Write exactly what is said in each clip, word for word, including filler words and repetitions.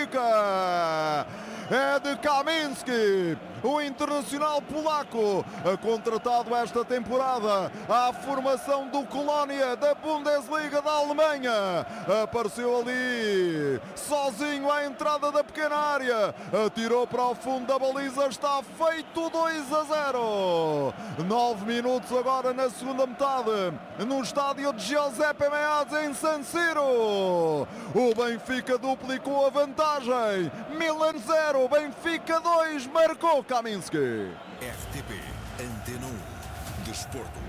Benfica. É de Kaminski, o internacional polaco, contratado esta temporada à formação do Colónia da Bundesliga da Alemanha. Apareceu ali sozinho à entrada da pequena área, atirou para o fundo da baliza, está feito dois a zero. Nove minutos agora na segunda metade, no estádio de Giuseppe Meazza em San Siro. O Benfica duplicou a vantagem. Milan zero, Benfica dois, marcou Kaminski. R T P Antena um Desporto.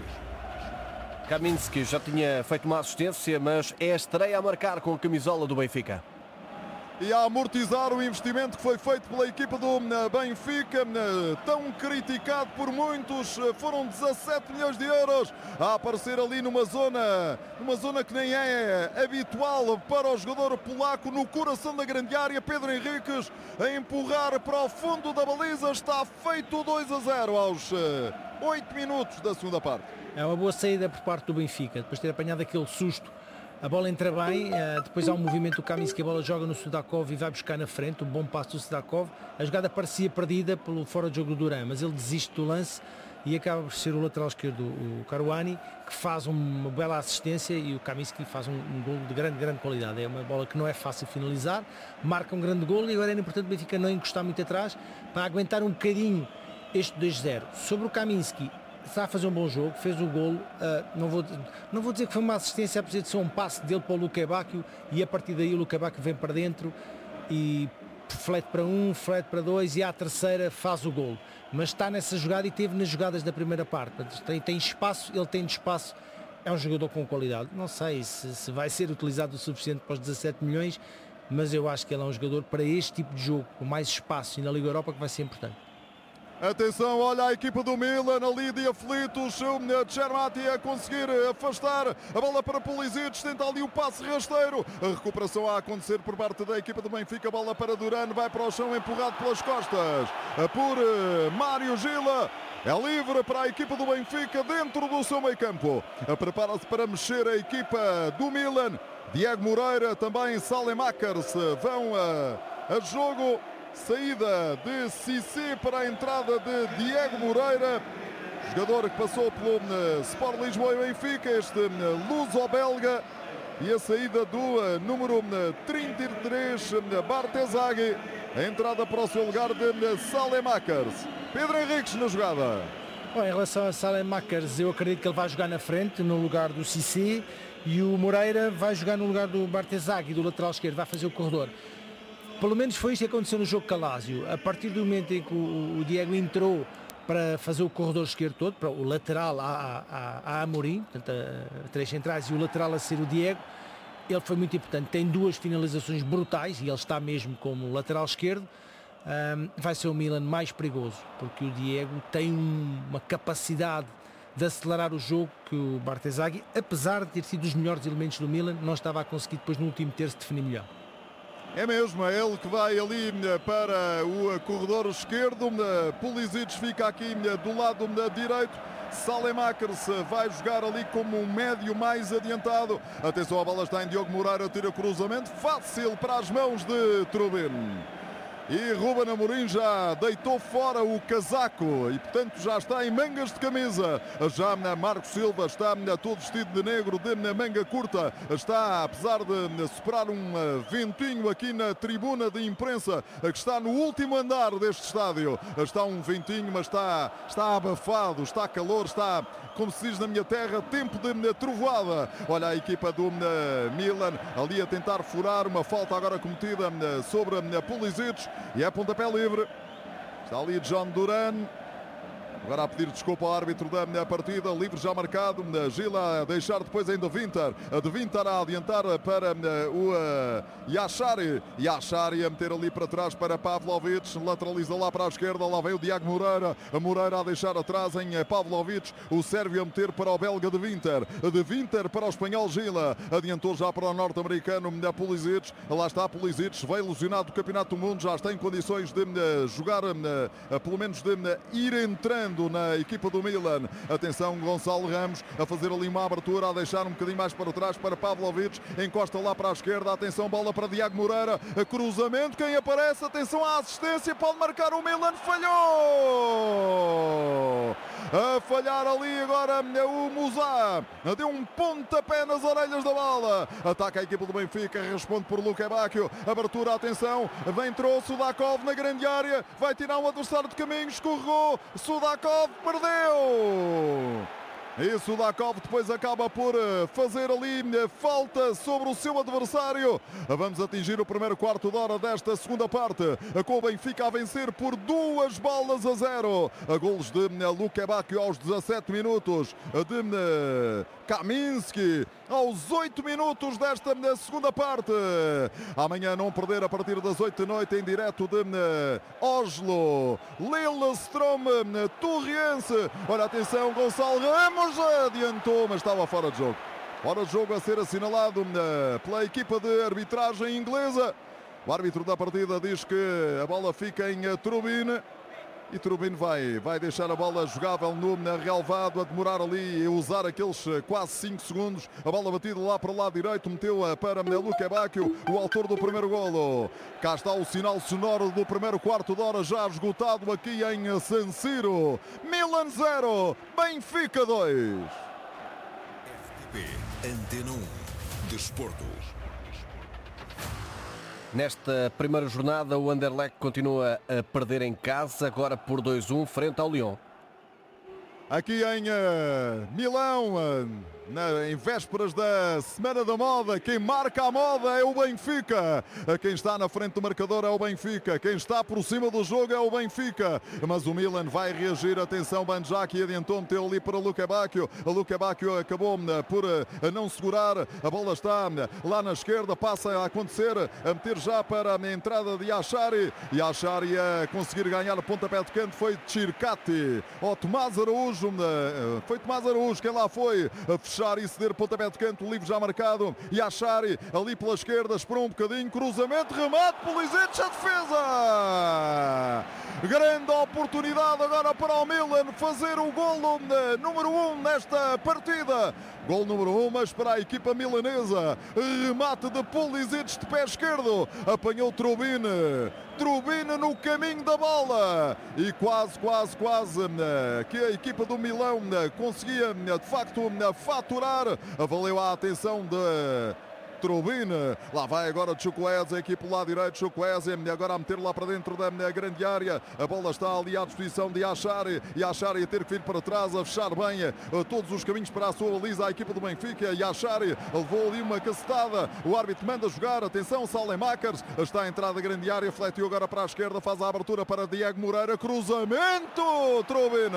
Kaminski já tinha feito uma assistência, mas é a estreia a marcar com a camisola do Benfica. E a amortizar o investimento que foi feito pela equipa do Benfica, tão criticado por muitos. Foram dezassete milhões de euros a aparecer ali numa zona, numa zona que nem é habitual para o jogador polaco, no coração da grande área. Pedro Henriques a empurrar para o fundo da baliza, está feito dois a zero aos oito minutos da segunda parte. É uma boa saída por parte do Benfica, depois de ter apanhado aquele susto. A bola entra bem, depois há um movimento do Kaminski, a bola joga no Sudakov e vai buscar na frente, um bom passo do Sudakov. A jogada parecia perdida pelo fora de jogo do Duran, mas ele desiste do lance e acaba por ser o lateral esquerdo, o Caruani, que faz uma bela assistência, e o Kaminski faz um, um golo de grande, grande qualidade. É uma bola que não é fácil finalizar, marca um grande golo, e agora era importante o Benfica não encostar muito atrás para aguentar um bocadinho este dois a zero. Sobre o Kaminski, está a fazer um bom jogo, fez o golo, uh, não, vou, não vou dizer que foi uma assistência, apesar de ser um passe dele para o Luque Bacchio, e a partir daí o Luque Bacchio vem para dentro e flete para um, flete para dois, e à terceira faz o golo. Mas está nessa jogada e teve nas jogadas da primeira parte, tem, tem espaço, ele tem espaço, é um jogador com qualidade. Não sei se, se vai ser utilizado o suficiente para os dezassete milhões, mas eu acho que ele é um jogador para este tipo de jogo, com mais espaço, e na Liga Europa, que vai ser importante. Atenção, olha a equipa do Milan ali de aflitos, o Cermati a conseguir afastar a bola para Pulisic, tenta ali o passe rasteiro, a recuperação a acontecer por parte da equipa do Benfica, a bola para Duran, vai para o chão, empurrado pelas costas por Mário Gila. É livre para a equipa do Benfica dentro do seu meio campo, prepara-se para mexer a equipa do Milan. Diego Moreira, também Saelemaekers vão a, a jogo. Saída de Cissé para a entrada de Diego Moreira, jogador que passou pelo uh, Sport Lisboa e Benfica, este uh, luso-belga, e a saída do uh, número uh, trinta e três, uh, Bartezaghi, a entrada para o seu lugar de uh, Saelemaekers. Pedro Henriques na jogada. Bom, em relação a Saelemaekers, eu acredito que ele vai jogar na frente, no lugar do Cissé, e o Moreira vai jogar no lugar do Bartezaghi, do lateral esquerdo, vai fazer o corredor. Pelo menos foi isto que aconteceu no jogo com a Lazio. A partir do momento em que o, o Diego entrou para fazer o corredor esquerdo todo, para o lateral a, a, a Amorim, portanto, a, a três centrais, e o lateral a ser o Diego, ele foi muito importante. Tem duas finalizações brutais, e ele está mesmo como lateral esquerdo. Um, vai ser o Milan mais perigoso, porque o Diego tem um, uma capacidade de acelerar o jogo que o Bartezaghi, apesar de ter sido dos melhores elementos do Milan, não estava a conseguir depois no último terço definir melhor. É mesmo, é ele que vai ali para o corredor esquerdo, Pulisic fica aqui do lado direito, Saelemaekers vai jogar ali como um médio mais adiantado. Atenção, a bola está em Diogo Moreira, tira cruzamento, fácil para as mãos de Trubin. E Ruben Amorim já deitou fora o casaco e, portanto, já está em mangas de camisa. Já Marco Silva está todo vestido de negro, de manga curta. Está, apesar de superar um ventinho aqui na tribuna de imprensa, que está no último andar deste estádio. Está um ventinho, mas está, está abafado, está calor, está, como se diz na minha terra, tempo de trovoada. Olha a equipa do Milan ali a tentar furar uma falta agora cometida sobre Pulisic. E é pontapé livre. Está ali John Duran. Agora a pedir desculpa ao árbitro da partida. Livre já marcado. Gila a deixar depois ainda o Vintar. A de Vintar a adiantar para o Yashari. Yashari a meter ali para trás para Pavlovic. Lateraliza lá para a esquerda. Lá vem o Diego Moreira. A Moreira a deixar atrás em Pavlovic. O sérvio a meter para o belga de Vintar. De Vintar para o espanhol Gila. Adiantou já para o norte-americano Pulisic. Lá está Pulisic. Veio ilusionado do Campeonato do Mundo. Já está em condições de jogar, pelo menos de ir entrando crescendo na equipa do Milan. Atenção, Gonçalo Ramos a fazer ali uma abertura, a deixar um bocadinho mais para trás para Pavlovic, encosta lá para a esquerda, atenção, bola para Diago Moreira, cruzamento, quem aparece, atenção à assistência, pode marcar o Milan, falhou! A falhar ali agora o Musá, deu um pontapé nas orelhas da bola, ataca a equipa do Benfica, responde por Luque Bacchio, abertura, atenção, vem trouxe Sudakov na grande área, vai tirar um adversário de caminho, escorregou, Sudakov perdeu! E Sudakov depois acaba por fazer ali falta sobre o seu adversário. Vamos atingir o primeiro quarto de hora desta segunda parte, com o Benfica a vencer por duas bolas a zero. A golos de Luque Bacchio aos dezassete minutos, de Kaminski aos oito minutos desta segunda parte. Amanhã não perder a partir das oito da noite em direto de Oslo, Lillestrøm Torriense. Olha, atenção, Gonçalo Ramos adiantou, mas estava fora de jogo. Fora de jogo a ser assinalado pela equipa de arbitragem inglesa. O árbitro da partida diz que a bola fica em Trubin. E Trubin vai, vai deixar a bola jogável no relvado, a demorar ali e usar aqueles quase cinco segundos. A bola batida lá para o lado direito, meteu para Luque Bacchio, o autor do primeiro golo. Cá está o sinal sonoro do primeiro quarto de hora já esgotado aqui em San Siro. Milan zero, Benfica dois. R T P Antena um Desportos. Nesta primeira jornada, o Anderlecht continua a perder em casa, agora por dois a um, frente ao Lyon. Aqui em uh, Milão, uh, na, em vésperas da Semana da Moda, quem marca a moda é o Benfica. Uh, quem está na frente do marcador é o Benfica. Quem está por cima do jogo é o Benfica. Mas o Milan vai reagir. Atenção, Banjaki adiantou, meteu ali para Luque Bacchio. A Luque Bacchio acabou uh, por uh, não segurar. A bola está uh, lá na esquerda, passa a acontecer, a meter já para a entrada de Yashari. Yashari a conseguir ganhar o pontapé de canto foi Circati. Ó, Tomás Araújo. Foi Tomás Araújo quem lá foi a fechar e ceder pontapé de canto, o livre já marcado. E Achari ali pela esquerda, esperou um bocadinho, cruzamento, remate, Pulisic, a defesa! Grande oportunidade agora para o Milan fazer o golo número um nesta partida. Gol número um, mas para a equipa milanesa. Remate de Pulisic de pé esquerdo. Apanhou Trubin. Trubin no caminho da bola. E quase, quase, quase que a equipa do Milão conseguia de facto faturar. Valeu a atenção de Trubin. Lá vai agora Chukwueze, aqui pelo lado direito, Chukwueze agora a meter lá para dentro da grande área. A bola está ali à disposição de Achari, e Achari a ter que vir para trás, a fechar bem todos os caminhos para a sua baliza, a equipa do Benfica. E Achari levou ali uma cacetada, o árbitro manda jogar, atenção, Saelemaekers está a entrada da grande área, fletiu agora para a esquerda, faz a abertura para Diago Moreira, cruzamento, Trubin.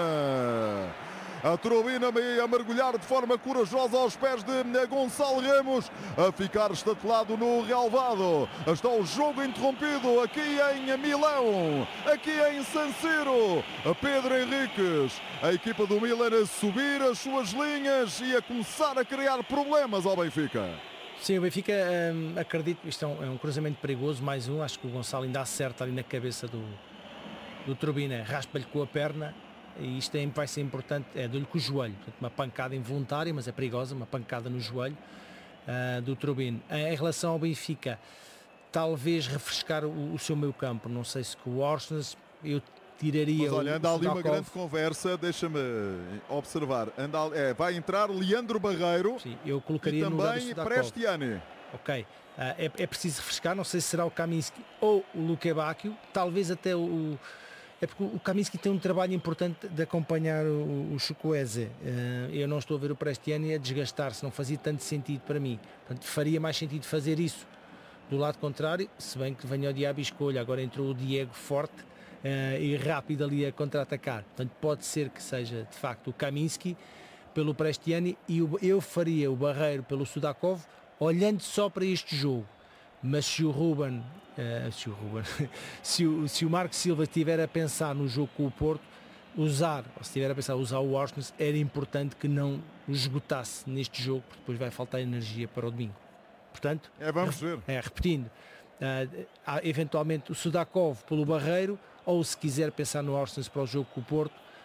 A Trubina a mergulhar de forma corajosa aos pés de Gonçalo Ramos, a ficar estatelado no relvado. Está o jogo interrompido aqui em Milão, aqui em San Siro. A Pedro Henriques, a equipa do Milan a subir as suas linhas e a começar a criar problemas ao Benfica. Sim, o Benfica, hum, acredito, isto é um, é um cruzamento perigoso, mais um, acho que o Gonçalo ainda acerta ali na cabeça do, do Trubina, raspa-lhe com a perna. E isto é, vai ser importante, é dou-lhe com o joelho, portanto, uma pancada involuntária, mas é perigosa, uma pancada no joelho uh, do Trubin. Em relação ao Benfica, talvez refrescar o, o seu meio campo, não sei se com o Orsnes, eu tiraria. Mas olha, anda o ali uma grande conversa, deixa-me observar, anda, é, vai entrar Leandro Barreiro. Sim, eu colocaria e no também Prestiani. Ok, uh, é, é preciso refrescar, não sei se será o Kaminski ou o Luque Bacchio, talvez até o... É porque o Kaminski tem um trabalho importante de acompanhar o, o Chukwueze. Uh, eu não estou a ver o Prestiani a desgastar-se, não fazia tanto sentido para mim. Portanto, faria mais sentido fazer isso do lado contrário, se bem que venha o Diabo e escolha. Agora entrou o Diego forte uh, e rápido ali a contra-atacar. Portanto, pode ser que seja de facto o Kaminski pelo Prestiani e o, eu faria o Barreiro pelo Sudakov, olhando só para este jogo. Mas se o Ruben, uh, se o Ruben, se o, se o Marco Silva estiver a pensar no jogo com o Porto, usar, ou se estiver a pensar usar o Orsnes, era importante que não o esgotasse neste jogo, porque depois vai faltar energia para o domingo. Portanto, é, vamos ver. É, repetindo, uh, há eventualmente o Sudakov pelo Barreiro, ou se quiser pensar no Orsnes para o jogo com o Porto,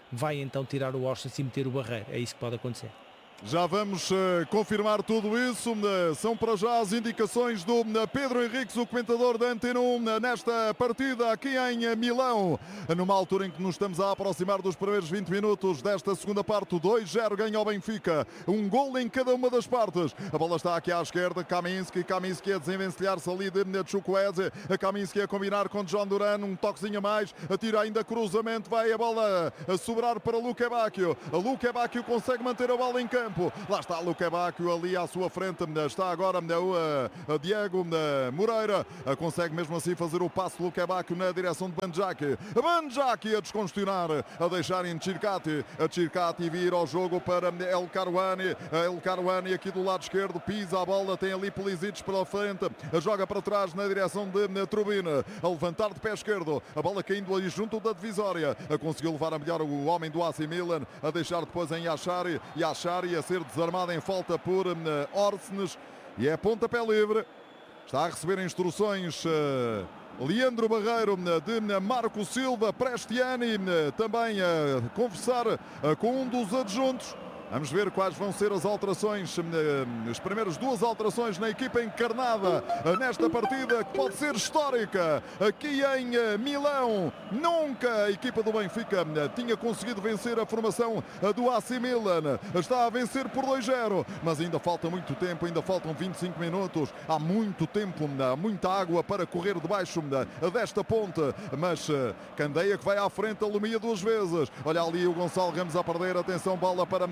vai então tirar o Orsens e meter o Barreiro. É isso que pode acontecer. Já vamos uh, confirmar tudo isso. Uh, são para já as indicações do uh, Pedro Henriques, o comentador da Antena um, uh, nesta partida aqui em uh, Milão. Uh, numa altura em que nos estamos a aproximar dos primeiros vinte minutos desta segunda parte. dois zero ganha o Benfica. Um gol em cada uma das partes. A bola está aqui à esquerda. Kaminski. Kaminski a desenvencilhar-se ali de Chukwueze. A Kaminski a combinar com John Duran. Um toquezinho a mais. Atira ainda cruzamento. Vai a bola a sobrar para Luque Bacchio. A Luque Bacchio consegue manter a bola em campo. Lá está Luque Bacchio ali à sua frente. Está agora o Diego Moreira. Consegue mesmo assim fazer o passo Luque Bacchio na direção de Banjaki. Banjaki a descongestionar, a deixar em Circati. A Circati vir ao jogo para El Karouani. El Karouani aqui do lado esquerdo. Pisa a bola. Tem ali Pulisic pela frente. Joga para trás na direção de Trubin. A levantar de pé esquerdo. A bola caindo ali junto da divisória. Conseguiu levar a melhor o homem do A C Milan. A deixar depois em Yashari. Yashari a ser desarmado em falta por uh, Orsnes. E é pontapé livre. Está a receber instruções uh, Leandro Barreiro de Marco Silva. Prestiani uh, também a uh, conversar uh, com um dos adjuntos. Vamos ver quais vão ser as alterações, as primeiras duas alterações na equipa encarnada nesta partida, que pode ser histórica aqui em Milão. Nunca a equipa do Benfica tinha conseguido vencer a formação do A C Milan. Está a vencer por dois zero, mas ainda falta muito tempo, ainda faltam vinte e cinco minutos. Há muito tempo, há muita água para correr debaixo desta ponte, mas Candeia que vai à frente, alumia duas vezes. Olha ali o Gonçalo Ramos a perder, atenção, bola para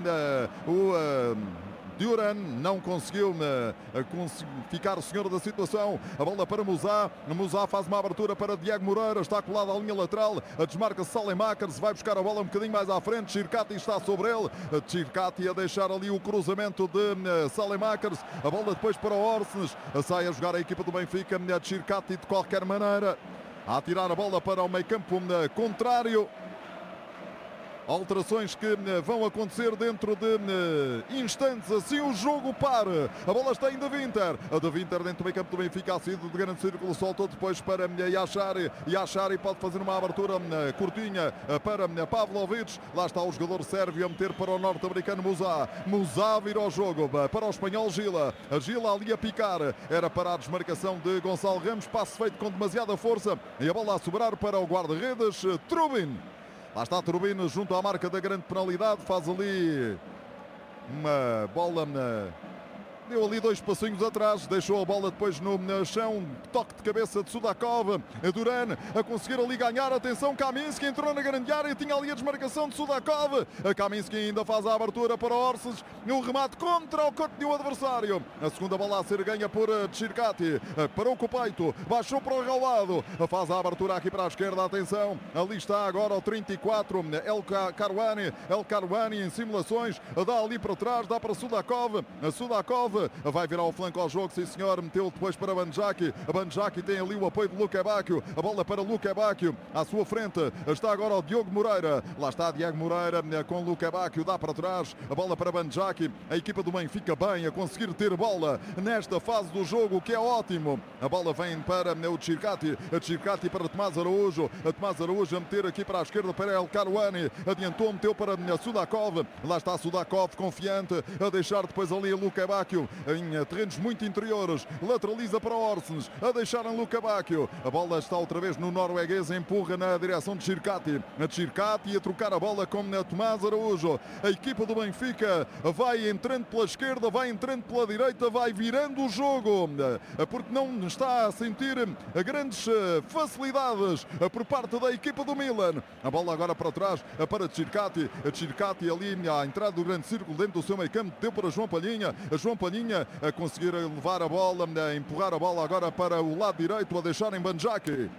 o uh, Duran, não conseguiu uh, cons ficar o senhor da situação. A bola para Musá. Musá faz uma abertura para Diego Moreira. Está colado à linha lateral. A desmarca Salemakers. Vai buscar a bola um bocadinho mais à frente. Circati está sobre ele. Circati a deixar ali o cruzamento de uh, Salemakers. A bola depois para o Orsnes. Sai a jogar a equipa do Benfica. Circati de qualquer maneira a tirar a bola para o meio campo uh, contrário. Alterações que vão acontecer dentro de instantes. Assim o jogo para. A bola está ainda Winter. A de Winter dentro do meio campo do Benfica. A saída de grande círculo. Soltou depois para Yashari. Yashari pode fazer uma abertura curtinha para Pavlovic. Lá está o jogador sérvio a meter para o norte-americano Musá. Musá vira ao jogo para o espanhol Gila. A Gila ali a picar. Era para a desmarcação de Gonçalo Ramos. Passo feito com demasiada força. E a bola a sobrar para o guarda-redes Trubin. Lá está Turbina junto à marca da grande penalidade. Faz ali uma bola na... Deu ali dois passinhos atrás, deixou a bola depois no, no chão, toque de cabeça de Sudakov, Duran a conseguir ali ganhar, atenção, Kaminski entrou na grande área, tinha ali a desmarcação de Sudakov, a Kaminski ainda faz a abertura para Orsens, um remate contra o corpo do adversário, a segunda bola a ser ganha por Circati, para o Copeito, baixou para o relvado, faz a abertura aqui para a esquerda, atenção, ali está agora o trinta e quatro, El Karouani, El Karouani em simulações, dá ali para trás, dá para Sudakov, a Sudakov vai virar o flanco ao jogo, sim senhor, meteu depois para Banjaki, a Banjaki tem ali o apoio de Luque Bacchio, a bola para Luque Bacchio, à sua frente está agora o Diogo Moreira, lá está Diego Moreira com Luque Bacchio, dá para trás, a bola para Banjaki, a equipa do Benfica bem a conseguir ter bola nesta fase do jogo, que é ótimo, a bola vem para o Circati, a Circati para Tomás Araújo, a Tomás Araújo a meter aqui para a esquerda para El Karouani, adiantou, meteu para Sudakov, lá está Sudakov confiante, a deixar depois ali Luque Bacchio, em terrenos muito interiores, lateraliza para Orsens, a deixar em Luque Bacchio, a bola está outra vez no norueguês, empurra na direção de Circati, a Circati a trocar a bola com a Tomás Araújo, a equipa do Benfica vai entrando pela esquerda, vai entrando pela direita, vai virando o jogo, porque não está a sentir grandes facilidades por parte da equipa do Milan, a bola agora para trás, para Circati, a Circati ali à entrada do grande círculo dentro do seu meio campo, deu para João Palhinha, a João Palhinha a conseguir levar a bola, a empurrar a bola agora para o lado direito, a deixar em Banjaki.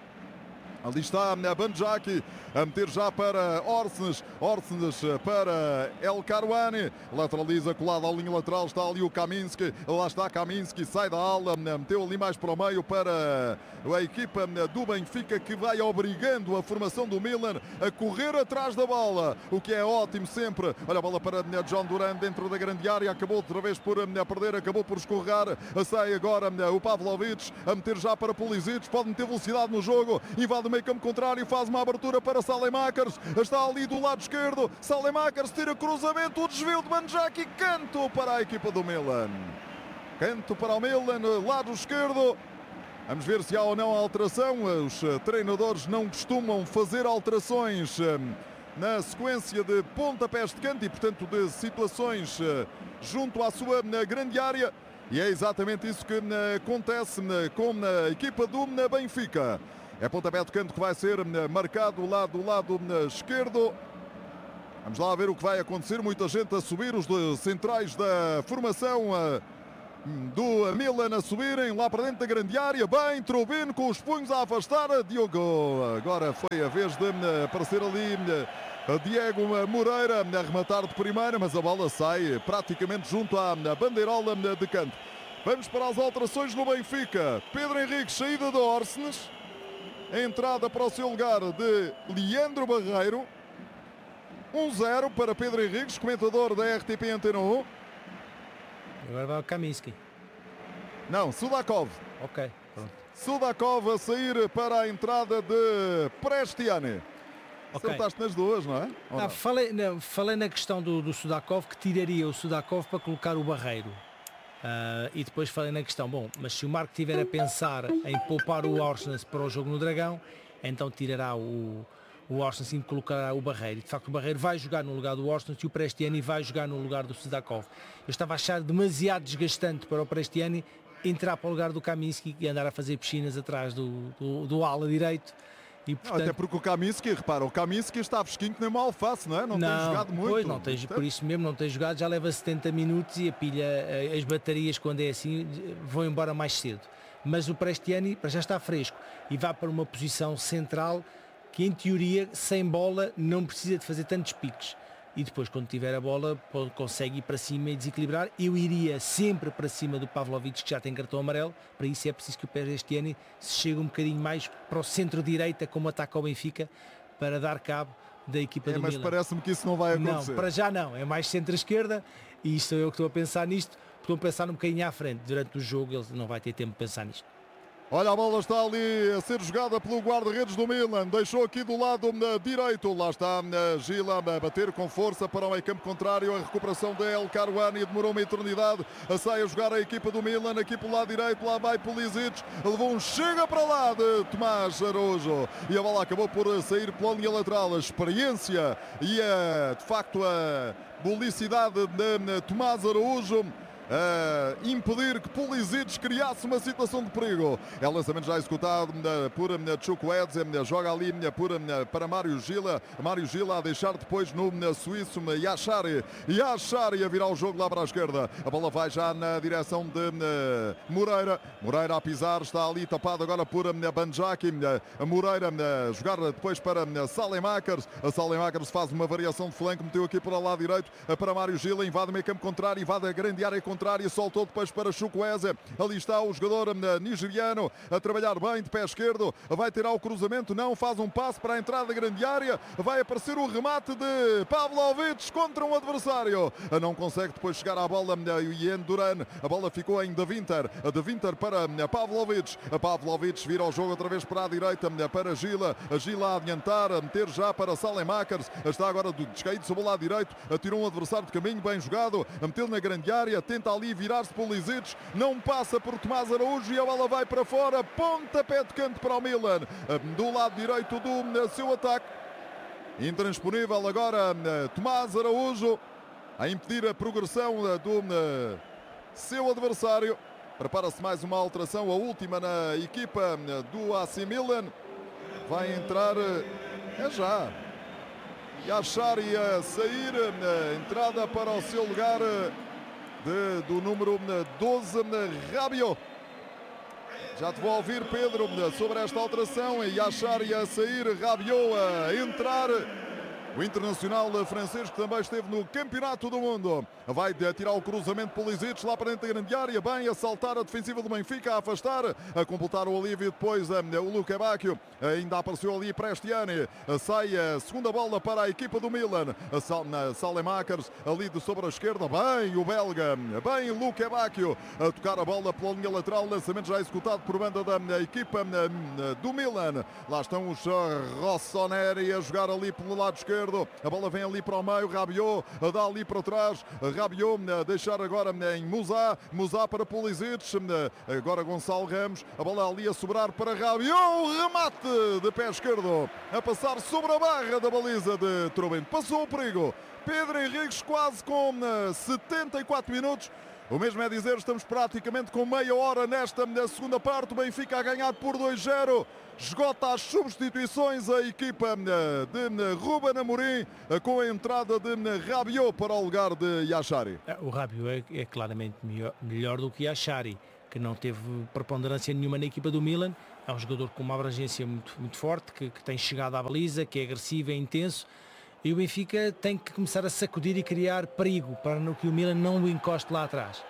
Ali está a Banjaki a meter já para Orsnes, Orsnes para El Karouani, lateraliza colado à linha lateral, está ali o Kaminski, lá está Kaminski, sai da ala, meteu ali mais para o meio para a equipa do Benfica, que vai obrigando a formação do Milan a correr atrás da bola, o que é ótimo sempre. Olha a bola para John Duran dentro da grande área, acabou outra vez por perder, acabou por escorregar, sai agora o Pavlovic a meter já para Pulisic, pode meter velocidade no jogo, invade o meio meio campo contrário, faz uma abertura para Saelemaekers, está ali do lado esquerdo, Saelemaekers tira cruzamento, o desvio de Manjaki, canto para a equipa do Milan. Canto para o Milan, lado esquerdo. Vamos ver se há ou não alteração. Os treinadores não costumam fazer alterações na sequência de pontapés de canto e, portanto, de situações junto à sua grande área. E é exatamente isso que acontece com a equipa do Benfica. É pontapé de canto que vai ser marcado lá do lado esquerdo. Vamos lá ver o que vai acontecer. Muita gente a subir, os centrais da formação do Milan a subirem lá para dentro da grande área. Bem, Trubin com os punhos a afastar. Diogo, agora foi a vez de aparecer ali Diego Moreira a rematar de primeira, mas a bola sai praticamente junto à bandeirola de canto. Vamos para as alterações no Benfica. Pedro Henrique, saída de Orsnes. Entrada para o seu lugar de Leandro Barreiro. um zero para Pedro Henriques, comentador da R T P Antena um. Agora vai o Kaminski. Não, Sudakov. Ok, pronto. Sudakov a sair para a entrada de Prestiani. Okay. Acertaste nas duas, não é? Ah, não? Falei, não, falei na questão do, do Sudakov, que tiraria o Sudakov para colocar o Barreiro. Uh, e depois falei na questão, bom, mas se o Marco estiver a pensar em poupar o Orsnes para o jogo no Dragão, então tirará o, o Orsnes e colocará o Barreiro. De facto, o Barreiro vai jogar no lugar do Orsnes e o Prestiani vai jogar no lugar do Sudakov. Eu estava a achar demasiado desgastante para o Prestiani entrar para o lugar do Kaminski e andar a fazer piscinas atrás do, do, do ala direito. E, portanto... não, até porque o Kaminski, repara, o Kaminski está fresquinho que nem uma alface, não é? Não, não tem jogado muito. Pois, não tem, por isso mesmo não tem jogado, já leva setenta minutos e a pilha, as baterias quando é assim vão embora mais cedo. Mas o Prestiani já está fresco e vai para uma posição central que em teoria sem bola não precisa de fazer tantos piques. E depois quando tiver a bola consegue ir para cima e desequilibrar. Eu iria sempre para cima do Pavlovic, que já tem cartão amarelo. Para isso é preciso que o Prestiani se chegue um bocadinho mais para o centro-direita, como ataca o Benfica, para dar cabo da equipa é, do mas Milan. Mas parece-me que isso não vai acontecer. Não, para já não. É mais centro-esquerda e isto sou eu que estou a pensar nisto. Estou a pensar um bocadinho à frente. Durante o jogo ele não vai ter tempo de pensar nisto. Olha, a bola está ali a ser jogada pelo guarda-redes do Milan. Deixou aqui do lado direito. Lá está a Gila a bater com força para o meio campo contrário. A recuperação de El Karouani demorou uma eternidade. A sai a jogar a equipa do Milan. Aqui pelo lado direito, lá vai Pulisic. Levou um chega para lá de Tomás Araújo. E a bola acabou por sair pela linha lateral. A experiência e a, de facto a bolicidade de Tomás Araújo Uh, impedir que Pulisic criasse uma situação de perigo. É o lançamento já executado uh, por uh, Chukwueze, uh, joga ali uh, por, uh, para Mário Gila. Mário Gila a deixar depois no uh, suíço uh, Yashari. Yashari a virar o jogo lá para a esquerda. A bola vai já na direção de uh, Moreira. Moreira a pisar, está ali tapado agora por uh, Banjaki. Uh, Moreira uh, jogar depois para uh, Saelemaekers. A Saelemaekers faz uma variação de flanco, meteu aqui para o lado direito uh, para Mário Gila, invade o meio campo contrário, invade a grande área contrária. Soltou depois para Chukwueze. Ali está o jogador nigeriano a trabalhar bem de pé esquerdo. Vai tirar o cruzamento, não, faz um passe para a entrada da grande área. Vai aparecer o remate de Pavlovic contra um adversário. Não consegue depois chegar à bola o Ian Duran. A bola ficou em De Winter. De Winter para Pavlovic. Pavlovic vira o jogo outra vez para a direita para Gila. A Gila a adiantar, a meter já para Saelemaekers. Está agora descaído sobre o lado direito. Tirou um adversário de caminho, bem jogado. A metê-lo na grande área. Tenta ali virar-se Pulisic, não passa por Tomás Araújo e a bola vai para fora, pontapé de canto para o Milan, do lado direito do seu ataque. Intransponível agora Tomás Araújo a impedir a progressão do seu adversário. Prepara-se mais uma alteração, a última na equipa do A C Milan. Vai entrar, é já, Yashari a sair, entrada para o seu lugar De, do número doze, Rabiot. Já te vou ouvir, Pedro, sobre esta alteração. E Yashari a sair, Rabiot a entrar. O internacional francês que também esteve no Campeonato do Mundo. Vai tirar o cruzamento Pulisic lá para dentro da grande área. Bem a saltar a defensiva do Benfica, a afastar, a completar o alívio depois o Luca Bacchio. Ainda apareceu ali Prestiani. Sai a segunda bola para a equipa do Milan. Saelemaekers ali de sobre a esquerda. Bem o belga. Bem Luca Bacchio a tocar a bola pela linha lateral. Lançamento já executado por banda da equipa do Milan. Lá estão os Rossoneri a jogar ali pelo lado esquerdo. A bola vem ali para o meio, Rabiot dá ali para trás, Rabiot a deixar agora em Musa, Musa para Pulisic, agora Gonçalo Ramos, a bola ali a sobrar para Rabiot, remate de pé esquerdo, a passar sobre a barra da baliza de Trubin, passou o perigo, Pedro Henriques quase com setenta e quatro minutos. O mesmo é dizer, estamos praticamente com meia hora nesta segunda parte. O Benfica a ganhar por dois a zero. Esgota as substituições a equipa de Ruben Amorim com a entrada de Rabiot para o lugar de Yashari. O Rabiot é, é claramente melhor, melhor do que Yashari, que não teve preponderância nenhuma na equipa do Milan. É um jogador com uma abrangência muito, muito forte, que, que tem chegado à baliza, que é agressivo, é intenso. E o Benfica tem que começar a sacudir e criar perigo para que o Milan não o encoste lá atrás.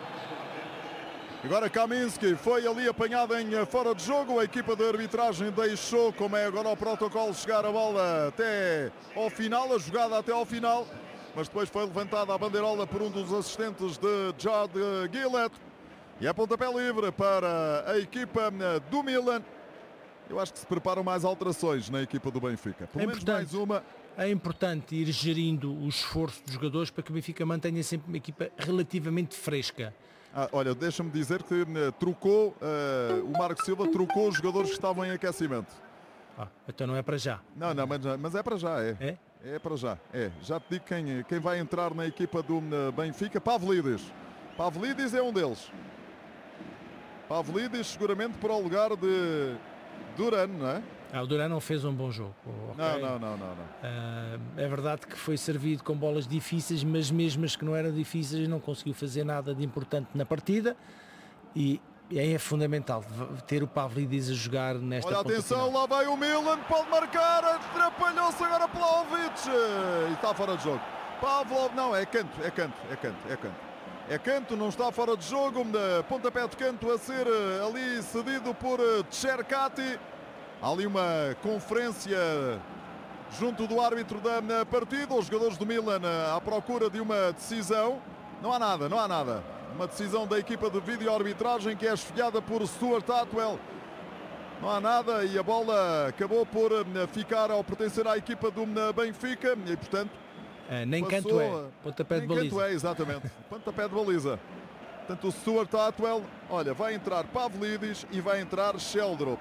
Agora Kaminski foi ali apanhado em fora de jogo. A equipa de arbitragem deixou, como é agora o protocolo, chegar a bola até ao final, a jogada até ao final. Mas depois foi levantada a bandeirola por um dos assistentes de Jad Gillett. E é pontapé livre para a equipa do Milan. Eu acho que se preparam mais alterações na equipa do Benfica. Pelo é menos mais uma. É importante ir gerindo o esforço dos jogadores para que o Benfica mantenha sempre uma equipa relativamente fresca. Ah, olha, deixa-me dizer que uh, trocou, uh, o Marco Silva trocou os jogadores que estavam em aquecimento. Ah, então não é para já. Não, não, mas, mas é para já, é. É? É para já, é. Já te digo quem, quem vai entrar na equipa do uh, Benfica, Pavlidis. Pavlidis é um deles. Pavlidis seguramente para o lugar de Duran, não é? Ah, o Duran não fez um bom jogo. Okay. Não, não, não, não. não. Uh, é verdade que foi servido com bolas difíceis, mas mesmo as que não eram difíceis não conseguiu fazer nada de importante na partida e, e é fundamental ter o Pavlidis a jogar nesta Olha, ponta atenção, final. lá vai o Milan, pode marcar, atrapalhou-se agora Pavlovic e está fora de jogo. Pavlov, não, é canto, é canto, é canto, é canto. É canto, não está fora de jogo, pontapé de canto a ser ali cedido por Cercati. Há ali uma conferência junto do árbitro da partida, os jogadores do Milan à procura de uma decisão. Não há nada, não há nada. Uma decisão da equipa de vídeo-arbitragem que é esfolhada por Stuart Atwell. Não há nada e a bola acabou por ficar ao pertencer à equipa do Benfica e, portanto, é, nem passou, canto é, pontapé de baliza. Nem canto é, exatamente, pontapé de baliza. Portanto, o Stuart Atwell, olha, vai entrar Pavlidis e vai entrar Sheldrop.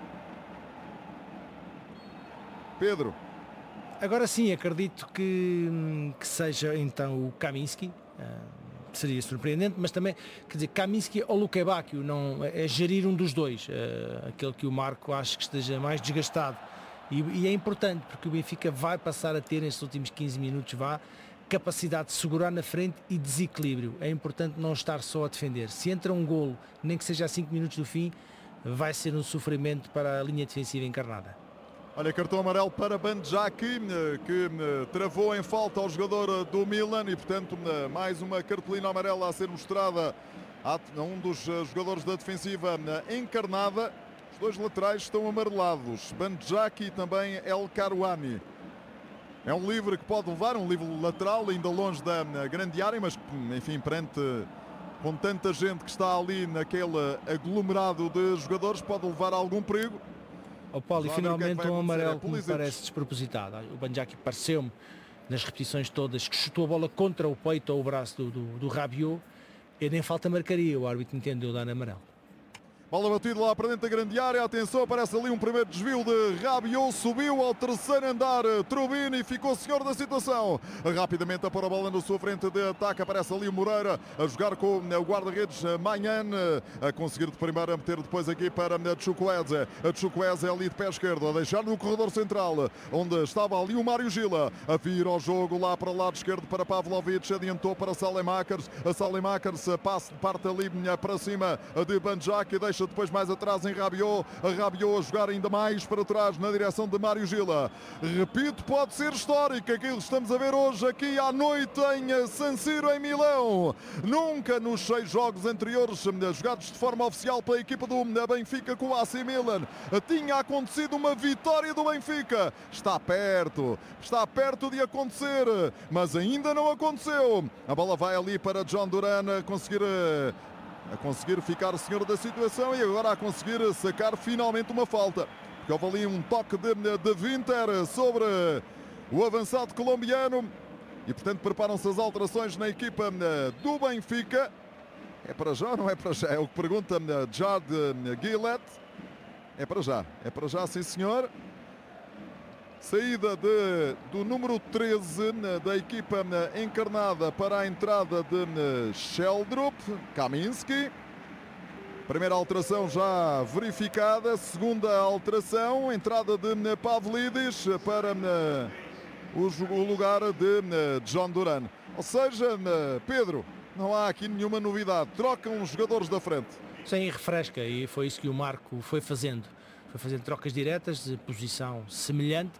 Pedro. Agora sim, acredito que, que seja então o Kaminski, uh, seria surpreendente, mas também, quer dizer, Kaminski ou Luca Bacchio, não, é gerir um dos dois, uh, aquele que o Marco acha que esteja mais desgastado. E, e é importante, porque o Benfica vai passar a ter, nestes últimos quinze minutos, vá, capacidade de segurar na frente e desequilíbrio. É importante não estar só a defender. Se entra um golo, nem que seja a cinco minutos do fim, vai ser um sofrimento para a linha defensiva encarnada. Olha, cartão amarelo para Bandjaki, que travou em falta ao jogador do Milan e, portanto, mais uma cartolina amarela a ser mostrada a um dos jogadores da defensiva encarnada. Os dois laterais estão amarelados, Bandjaki e também El Karouani. É um livre que pode levar, um livre lateral, ainda longe da grande área, mas, enfim, perante com tanta gente que está ali naquele aglomerado de jogadores, pode levar a algum perigo. O Paulo, e finalmente é um amarelo que me parece despropositado. O Bandjaki pareceu-me, nas repetições todas, que chutou a bola contra o peito ou o braço do, do, do Rabiot, e nem falta marcaria, o árbitro entendeu dar amarelo. Bola batida lá para dentro da grande área, atenção, aparece ali um primeiro desvio de Rabiot, subiu ao terceiro andar Trubin e ficou senhor da situação. Rapidamente a pôr a bola na sua frente de ataque, aparece ali o Moreira a jogar com o guarda-redes Manhan, a conseguir de primeiro a meter depois aqui para Chukwueze. A Chukwueze ali de pé esquerdo, a deixar no corredor central, onde estava ali o Mário Gila, a vir ao jogo lá para o lado esquerdo para Pavlovic, adiantou para Saelemaekers, a Saelemaekers passa, parte ali para cima de Bandjaki, deixa deixa depois mais atrás em Rabiot. A Rabiot a jogar ainda mais para trás na direção de Mário Gila. Repito, pode ser histórico aquilo que estamos a ver hoje aqui à noite em San Siro, em Milão. Nunca nos seis jogos anteriores jogados de forma oficial pela equipa do Benfica com o A C Milan tinha acontecido uma vitória do Benfica. Está perto, está perto de acontecer, mas ainda não aconteceu. A bola vai ali para John Duran a conseguir, a conseguir ficar senhor da situação e agora a conseguir sacar finalmente uma falta. Porque houve ali um toque de, de Winter sobre o avançado colombiano e portanto preparam-se as alterações na equipa do Benfica. É para já ou não é para já? É o que pergunta Jard Gillett. É para já, é para já, sim senhor. Saída de, do número treze da equipa encarnada para a entrada de Sheldrup, Kaminski. Primeira alteração já verificada. Segunda alteração, entrada de Pavlidis para o lugar de John Duran. Ou seja, Pedro, não há aqui nenhuma novidade. Trocam os jogadores da frente. Sem refresca, e foi isso que o Marco foi fazendo. Foi fazendo trocas diretas de posição semelhante